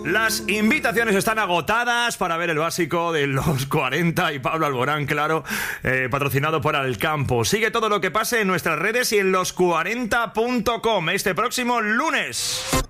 Las invitaciones están agotadas para ver el básico de los 40 y Pablo Alborán, claro, patrocinado por Alcampo. Sigue todo lo que pase en nuestras redes y en los40.com este próximo lunes.